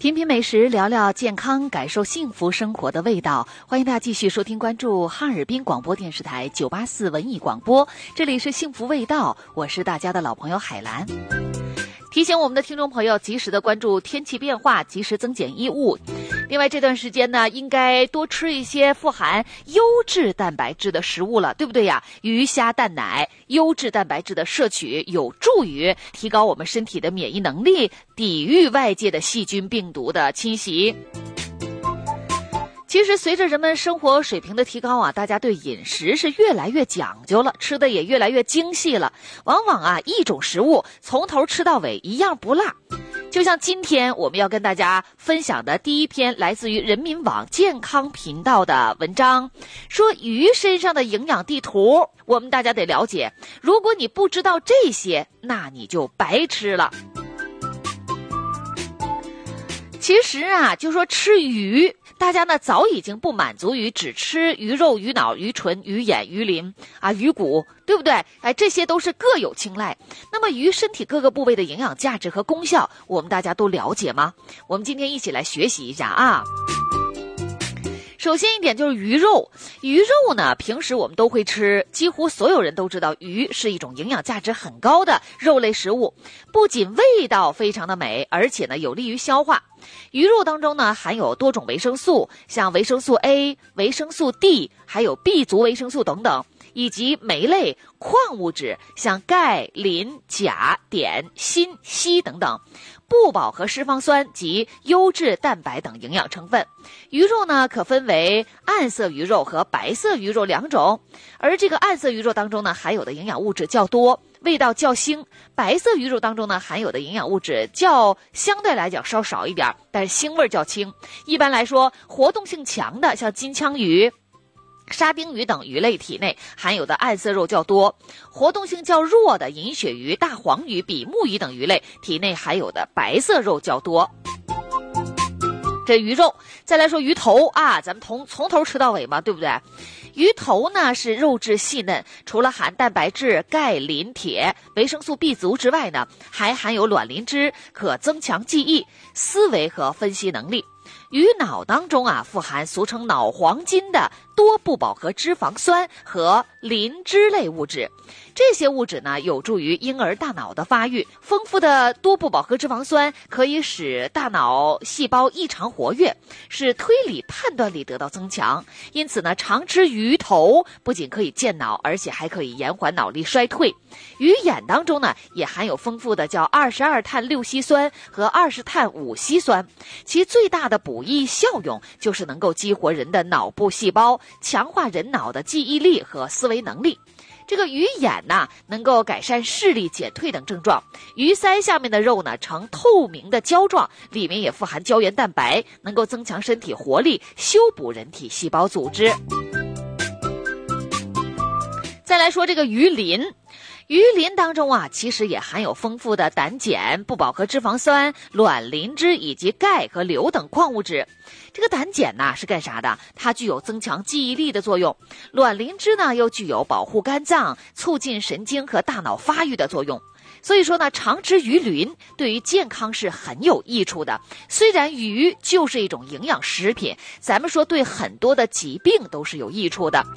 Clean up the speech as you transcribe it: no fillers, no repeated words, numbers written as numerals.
品品美食，聊聊健康，感受幸福生活的味道。欢迎大家继续收听关注哈尔滨广播电视台984文艺广播，这里是幸福味道，我是大家的老朋友海兰。提醒我们的听众朋友及时的关注天气变化，及时增减衣物。另外这段时间呢，应该多吃一些富含优质蛋白质的食物了，对不对呀？鱼虾蛋奶，优质蛋白质的摄取有助于提高我们身体的免疫能力，抵御外界的细菌病毒的侵袭。其实随着人们生活水平的提高啊，大家对饮食是越来越讲究了，吃的也越来越精细了。往往啊，一种食物从头吃到尾一样不落。就像今天我们要跟大家分享的第一篇来自于人民网健康频道的文章，说鱼身上的营养地图，我们大家得了解。如果你不知道这些，那你就白吃了。其实啊，就说吃鱼，大家呢早已经不满足于只吃鱼肉、鱼脑、鱼唇、鱼眼、鱼鳞啊、鱼骨，对不对？哎，这些都是各有青睐。那么鱼身体各个部位的营养价值和功效，我们大家都了解吗？我们今天一起来学习一下啊。首先一点就是鱼肉，鱼肉呢，平时我们都会吃，几乎所有人都知道鱼是一种营养价值很高的肉类食物，不仅味道非常的美，而且呢有利于消化。鱼肉当中呢含有多种维生素，像维生素 A、维生素 D， 还有 B 族维生素等等，以及酶类、矿物质，像钙、磷、钾、碘、锌、硒等等。不饱和脂肪酸及优质蛋白等营养成分。鱼肉呢可分为暗色鱼肉和白色鱼肉两种，而这个暗色鱼肉当中呢含有的营养物质较多，味道较腥；白色鱼肉当中呢含有的营养物质相对来讲稍少一点，但是腥味较轻。一般来说，活动性强的像金枪鱼、沙丁鱼等鱼类体内含有的暗色肉较多，活动性较弱的银鳕鱼、大黄鱼、比目鱼等鱼类体内含有的白色肉较多。这鱼肉，再来说鱼头啊，咱们从头吃到尾嘛，对不对？鱼头呢是肉质细嫩，除了含蛋白质、钙、磷、铁、维生素 B 族之外呢，还含有卵磷脂，可增强记忆、思维和分析能力。鱼脑当中啊，富含俗称脑黄金的多不饱和脂肪酸和磷脂类物质，这些物质呢有助于婴儿大脑的发育。丰富的多不饱和脂肪酸可以使大脑细胞异常活跃，使推理判断力得到增强。因此呢，常吃鱼头不仅可以健脑，而且还可以延缓脑力衰退。鱼眼当中呢也含有丰富的叫22碳6烯酸和20碳5烯酸，其最大的补益效用就是能够激活人的脑部细胞，强化人脑的记忆力和思维能力。这个鱼眼呢，能够改善视力减退等症状。鱼鳃下面的肉呢，呈透明的胶状，里面也富含胶原蛋白，能够增强身体活力，修补人体细胞组织。再来说这个鱼鳞。鱼鳞当中啊，其实也含有丰富的胆碱、不饱和脂肪酸、卵磷脂以及钙和硫等矿物质。这个胆碱呢是干啥的？它具有增强记忆力的作用。卵磷脂呢又具有保护肝脏、促进神经和大脑发育的作用。所以说呢，常吃鱼鳞对于健康是很有益处的。虽然鱼就是一种营养食品，咱们说对很多的疾病都是有益处的。